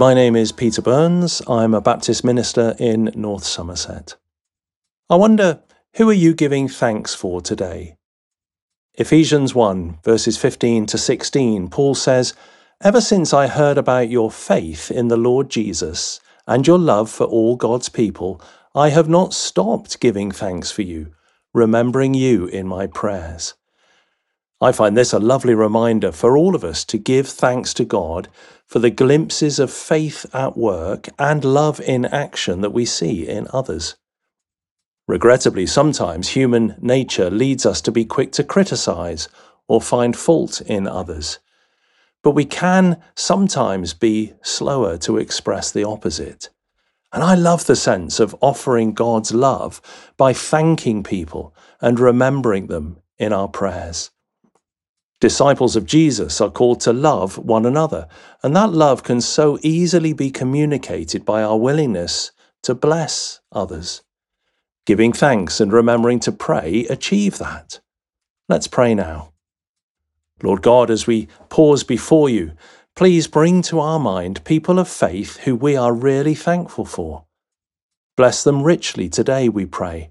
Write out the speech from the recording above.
My name is Peter Burns. I'm a Baptist minister in North Somerset. I wonder, who are you giving thanks for today? Ephesians 1, verses 15 to 16, Paul says, "Ever since I heard about your faith in the Lord Jesus and your love for all God's people, I have not stopped giving thanks for you, remembering you in my prayers." I find this a lovely reminder for all of us to give thanks to God for the glimpses of faith at work and love in action that we see in others. Regrettably, sometimes human nature leads us to be quick to criticize or find fault in others. But we can sometimes be slower to express the opposite. And I love the sense of offering God's love by thanking people and remembering them in our prayers. Disciples of Jesus are called to love one another, and that love can so easily be communicated by our willingness to bless others. Giving thanks and remembering to pray achieve that. Let's pray now. Lord God, as we pause before you, please bring to our mind people of faith who we are really thankful for. Bless them richly today, we pray,